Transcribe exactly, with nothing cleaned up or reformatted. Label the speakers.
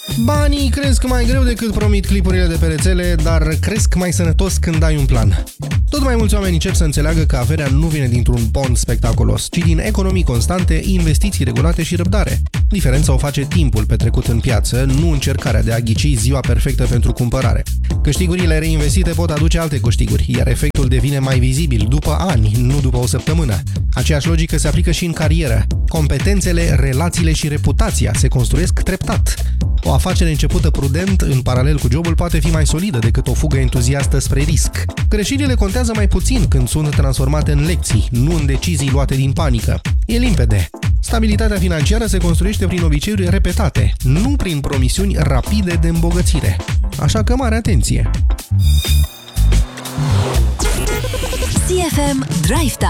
Speaker 1: Banii cresc mai greu decât promit clipurile de pe rețele, dar cresc mai sănătos când ai un plan. Tot mai mulți oameni încep să înțeleagă că averea nu vine dintr-un bond spectaculos, ci din economii constante, investiții regulate și răbdare. Diferența o face timpul petrecut în piață, nu încercarea de a ghici ziua perfectă pentru cumpărare. Câștigurile reinvestite pot aduce alte câștiguri, iar efectul devine mai vizibil după ani, nu după o săptămână. Aceeași logică se aplică și în carieră. Competențele, relațiile și reputația se construiesc treptat. O afacere începută prudent, în paralel cu jobul, poate fi mai solidă decât o fugă entuziastă spre risc. Greșelile contează mai puțin când sunt transformate în lecții, nu în decizii luate din panică. E limpede. Stabilitatea financiară se construiește prin obiceiuri repetate, nu prin promisiuni rapide de îmbogățire. Așa că mare atenție!
Speaker 2: C F M Drive Time.